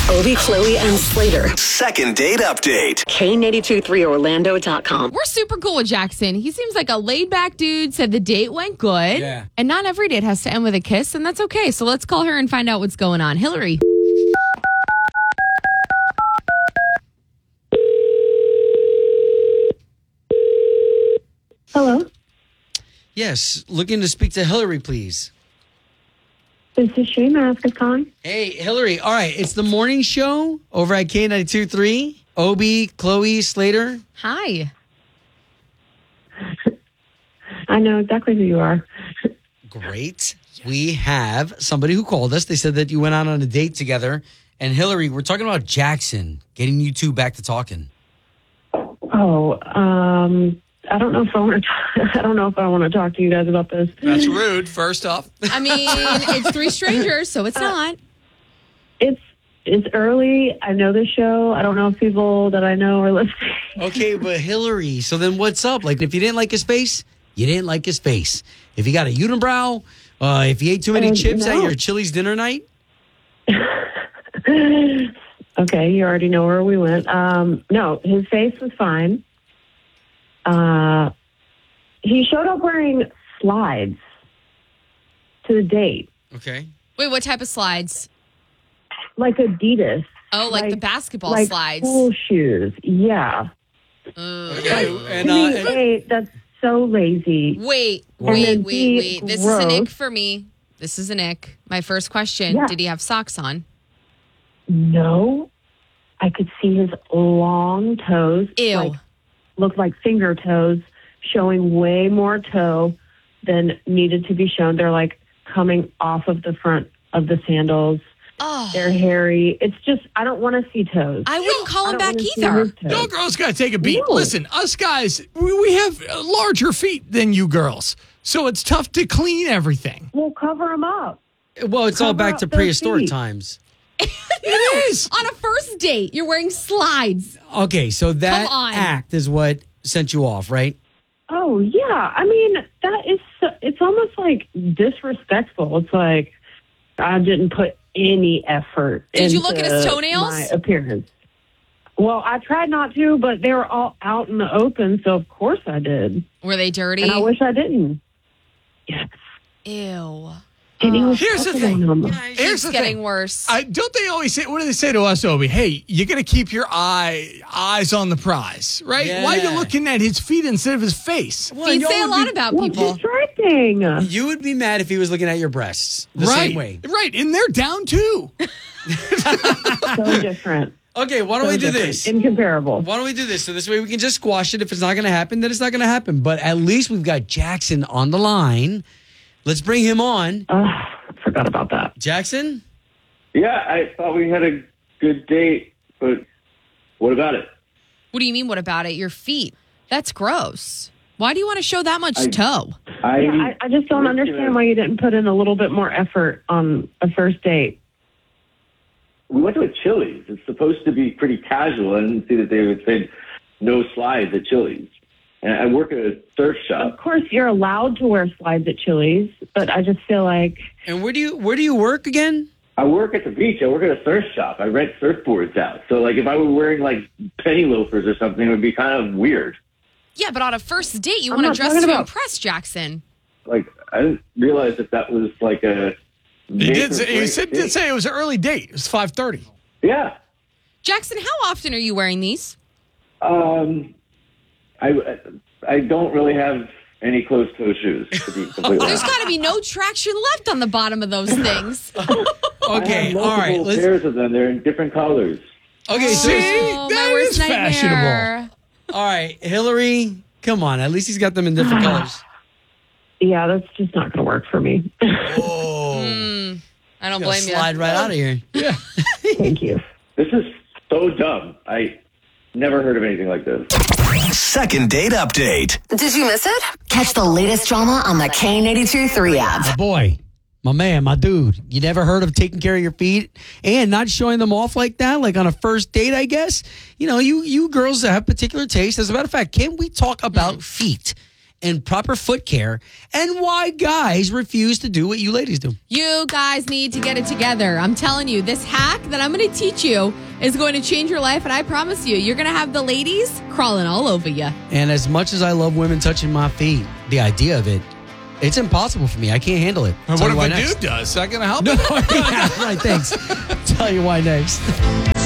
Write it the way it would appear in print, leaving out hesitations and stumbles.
Obie, Chloe, and Slater. Second date update. K823Orlando.com. We're super cool with Jackson. He seems like a laid-back dude, said the date went good. Yeah. And not every date has to end with a kiss, and that's okay. So let's call her and find out what's going on. Hillary. Hello, Yes, looking to speak to Hillary, please. this is she. May I ask who's calling? Hey, Hillary. All right, it's the morning show over at K92.3. Obie, Chloe, Slater. Hi. I know exactly who you are. Great. We have somebody who called us. They said that you went out on a date together. And Hillary, we're talking about Jackson, getting you two back to talking. Oh, I don't know if I want to. I don't know if I want to talk to you guys about this. That's rude, first off. I mean, it's three strangers, so it's not. It's early. I know the show. I don't know if people that I know are listening. Okay, but Hillary, so then what's up? Like, if you didn't like his face, you didn't like his face. If he got a unibrow, if he ate too many chips at your Chili's dinner night. Okay, you already know where we went. No, his face was fine. He showed up wearing slides to the date, Okay. Wait, what type of slides? like Adidas. Oh, like the basketball like slides. School shoes. Yeah. Okay. To me, A, that's so lazy. Wait. then B, This is an ick gross. for me. This is an ick. My first question, Yeah. did he have socks on? No, I could see his long toes. Ew. Like, looked like finger toes, showing way more toe than needed to be shown. They're like coming off of the front of the sandals. Oh, They're hairy. It's just, I don't want to see toes. I wouldn't call I him don't back wanna see either. his toes. Y'all girls got to take a beat. No. Listen, us guys, we have larger feet than you girls. So it's tough to clean everything. We'll cover them up. Well, it's all Cover back up to their prehistoric feet. times. It is. On a first date, you're wearing slides. Okay, so that Come on. act is what sent you off, right? Oh, yeah. I mean, that is, it's almost like disrespectful. It's like, I didn't put any effort Did you look at his into toenails? my appearance. Well, I tried not to, but they were all out in the open, so of course I did. Were they dirty? And I wish I didn't. Yes. Ew. And he was Here's the sucking thing. on them. It's Here's the getting thing. worse. Don't they always say, what do they say to us, Obi? Hey, you got to keep your eyes on the prize, right? Yeah. Why are you looking at his feet instead of his face? Feet say a lot about Well, people. distracting. You would be mad if he was looking at your breasts the right. same way. Right. And they're down too. So different. Okay, why don't So we do different. this? Incomparable. Why don't we do this? So this way we can just squash it. If it's not going to happen, then it's not going to happen. But at least we've got Jackson on the line. Let's bring him on. Forgot about that. Jackson? Yeah, I thought we had a good date, but what about it? What do you mean, what about it? Your feet. That's gross. Why do you want to show that much toe? I just don't understand why you didn't put in a little bit more effort on a first date. We went to a Chili's. It's supposed to be pretty casual. I didn't see that they would say no slides at Chili's. And I work at a surf Of shop. course, you're allowed to wear slides at Chili's, but I just feel like And where do you work again? I work at the beach. I work at a surf shop. I rent surfboards out. So, like, if I were wearing, like, penny loafers or something, it would be kind of weird. Yeah, but on a first date, you I'm want not to dress talking to about- impress, Jackson. Like, I didn't realize that was, like, a... He did say it was an early date. It was 5:30. Yeah. Jackson, how often are you wearing these? I don't really have any closed-toe shoes, to be completely There's honest. got to be no traction left on the bottom of those things. I Okay, have all right. multiple pairs of them. They're in different colors. Okay, so Oh, my that worst is nightmare. fashionable. all right, Hillary, come on. At least he's got them in different colors. yeah, that's just not going to work for me. Oh, I don't Gonna blame you. slide right out of here. Thank you. This is so dumb. I never heard of anything like this. Second date update. Did you miss it? Catch the latest drama on the K82-3 app. Boy, my man, my dude, you never heard of taking care of your feet and not showing them off like that, like on a first date, I guess? You know, you girls have particular taste. As a matter of fact, can we talk about feet and proper foot care, and why guys refuse to do what you ladies do. You guys need to get it together. I'm telling you, this hack that I'm going to teach you is going to change your life. And I promise you, you're going to have the ladies crawling all over you. And as much as I love women touching my feet, the idea of it, it's impossible for me. I can't handle it. What Tell you if why a next. dude does? Is that going to help? No, yeah, right, thanks. Tell you why next.